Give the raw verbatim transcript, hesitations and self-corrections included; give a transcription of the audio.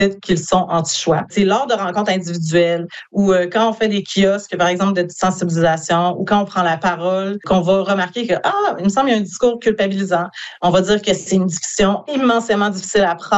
qu'ils sont anti-choix. C'est lors de rencontres individuelles ou euh, quand on fait des kiosques, par exemple, de sensibilisation ou quand on prend la parole, qu'on va remarquer que, ah, il me semble qu'il y a un discours culpabilisant. On va dire que c'est une discussion immensément difficile à prendre.